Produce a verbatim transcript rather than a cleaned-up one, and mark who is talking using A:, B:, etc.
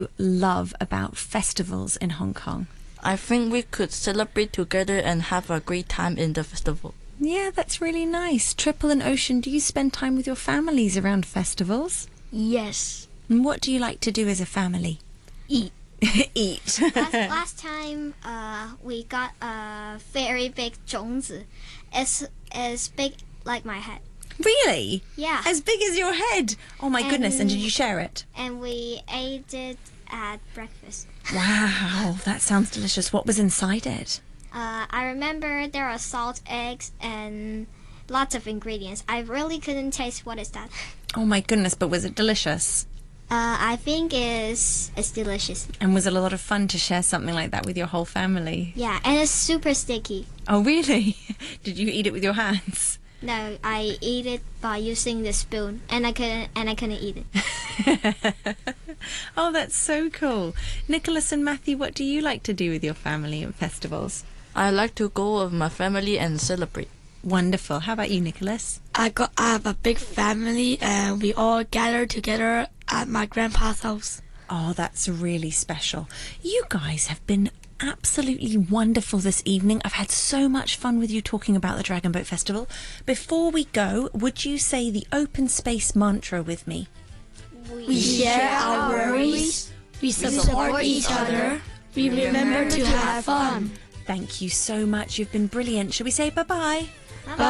A: love about festivals in Hong Kong?
B: I think we could celebrate together and have a great time in the festival.
A: Yeah, that's really nice. Triple and Ocean, do you spend time with your families around festivals?
C: Yes.
A: And what do you like to do as a family?
C: Eat.
A: Eat.
D: last, last time uh, we got a very big 种子. It's as big like my head.
A: Really?
D: Yeah.
A: As big as your head? Oh my goodness, and did you share it?
D: And we ate it at breakfast.
A: Wow, that sounds delicious. What was inside it?
D: Uh, I remember there are salt, eggs, and lots of ingredients. I really couldn't taste what is that.
A: Oh my goodness, but was it delicious?
D: Uh, I think it's, it's delicious.
A: And was it a lot of fun to share something like that with your whole family?
D: Yeah, and it's super sticky.
A: Oh really? Did you eat it with your hands?
D: No, I eat it by using the spoon, and I couldn't, and I couldn't eat it.
A: Oh, that's so cool. Nicholas and Matthew, what do you like to do with your family at festivals?
B: I like to go with my family and celebrate.
A: Wonderful. How about you, Nicholas?
C: I got I have a big family and we all gather together at my grandpa's house.
A: Oh, that's really special. You guys have been absolutely wonderful this evening. I've had so much fun with you talking about the Dragon Boat Festival. Before we go, would you say the open space mantra with me?
C: We share our worries, we support each other, we remember to have fun.
A: Thank you so much. You've been brilliant. Shall we say bye-bye?